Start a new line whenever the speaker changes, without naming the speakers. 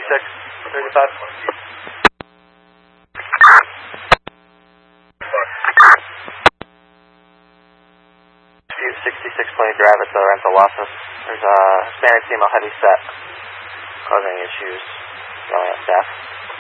35. 66 Plane Drive at the rental office. There's a Hispanic female heavy set causing issues yelling at staff.